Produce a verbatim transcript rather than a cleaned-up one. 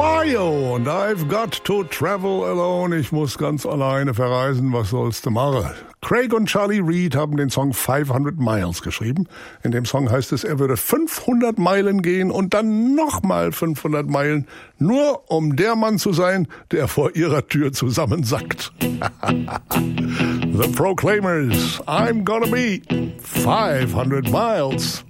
Ohio und I've got to travel alone. Ich muss ganz alleine verreisen, was sollst du machen? Craig und Charlie Reid haben den Song fünfhundert Miles geschrieben. In dem Song heißt es, er würde fünfhundert Meilen gehen und dann nochmal fünfhundert Meilen, nur um der Mann zu sein, der vor ihrer Tür zusammensackt. The Proclaimers, I'm gonna be five hundred miles.